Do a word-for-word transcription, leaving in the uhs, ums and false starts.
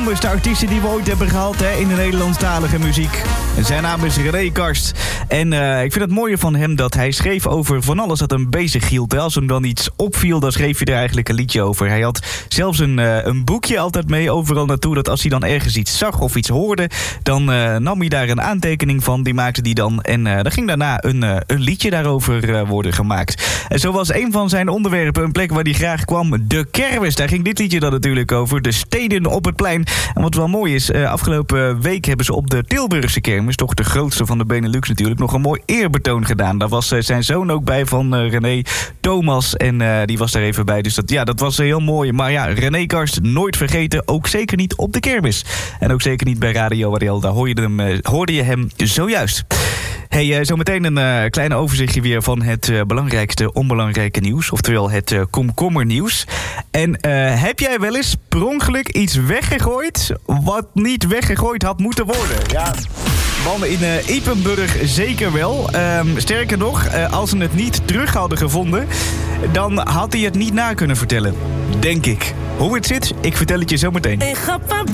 bijzonderste artiesten die we ooit hebben gehad hè, in de Nederlandstalige muziek. Zijn naam is René Karst. En uh, ik vind het mooie van hem dat hij schreef over van alles dat hem bezig hield. Hè. Als hem dan iets opviel, dan schreef hij er eigenlijk een liedje over. Hij had zelfs een, uh, een boekje altijd mee overal naartoe. Dat als hij dan ergens iets zag of iets hoorde, dan uh, nam hij daar een aantekening van. Die maakte hij dan. En uh, dan ging daarna een, uh, een liedje daarover uh, worden gemaakt. En zo was een van zijn onderwerpen een plek waar hij graag kwam. De kermis. Daar ging dit liedje dan natuurlijk over. De steden op het plein. En wat wel mooi is, uh, afgelopen week hebben ze op de Tilburgse kermis, toch de grootste van de Benelux natuurlijk, nog een mooi eerbetoon gedaan. Daar was uh, zijn zoon ook bij van uh, René, Thomas. En uh, die was daar even bij. Dus dat, ja, dat was uh, heel mooi. Maar ja, René Karst nooit vergeten. Ook zeker niet op de kermis. En ook zeker niet bij Radio Ariel. Daar hoorde je hem, uh, hoorde je hem zojuist. Hey, uh, zometeen een uh, klein overzichtje weer van het uh, belangrijkste onbelangrijke nieuws. Oftewel het uh, komkommernieuws. En uh, heb jij wel eens per ongeluk iets weggegooid wat niet weggegooid had moeten worden? Ja, mannen in uh, Ypenburg zeker wel. Um, sterker nog, uh, als ze het niet terug hadden gevonden, dan had hij het niet na kunnen vertellen. Denk ik. Hoe het zit, ik vertel het je zometeen. Ik ga